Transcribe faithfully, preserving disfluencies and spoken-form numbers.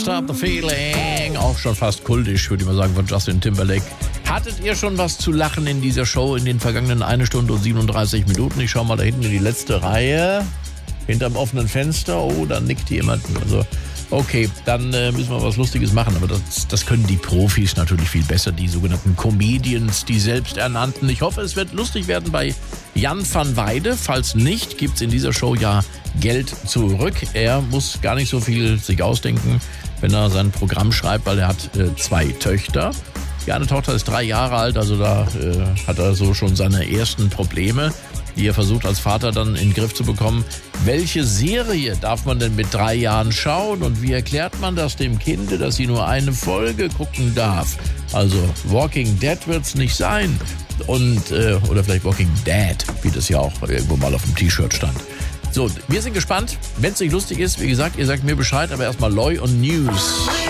Stop the Feeling. Auch schon fast kultisch, würde ich mal sagen, von Justin Timberlake. Hattet ihr schon was zu lachen in dieser Show in den vergangenen eine Stunde und siebenunddreißig Minuten? Ich schau mal da hinten in die letzte Reihe. Hinterm offenen Fenster. Oh, da nickt jemand. Also, okay, dann äh, müssen wir was Lustiges machen. Aber das, das können die Profis natürlich viel besser. Die sogenannten Comedians, die selbsternannten. Ich hoffe, es wird lustig werden bei Jan van Weide. Falls nicht, gibt's in dieser Show ja Geld zurück. Er muss gar nicht so viel sich ausdenken, wenn er sein Programm schreibt, weil er hat äh, zwei Töchter. Die eine Tochter ist drei Jahre alt, also da äh, hat er so schon seine ersten Probleme, die er versucht als Vater dann in den Griff zu bekommen. Welche Serie darf man denn mit drei Jahren schauen und wie erklärt man das dem Kind, dass sie nur eine Folge gucken darf? Also Walking Dead wird's nicht sein und äh, oder vielleicht Walking Dad, wie das ja auch irgendwo mal auf dem T-Shirt stand. So, wir sind gespannt. Wenn es nicht lustig ist, wie gesagt, ihr sagt mir Bescheid, aber erstmal Loi und News.